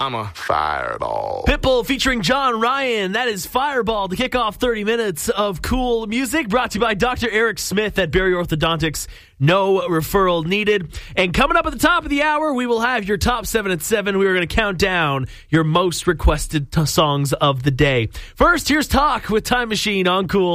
I'm a fireball. Pitbull featuring John Ryan. That is Fireball to kick off 30 minutes of cool music. Brought to you by Dr. Eric Smith at Barry Orthodontics. No referral needed. And coming up at the top of the hour, we will have your top 7 at 7. We are going to count down your most requested songs of the day. First, here's Talk with Time Machine on Cool.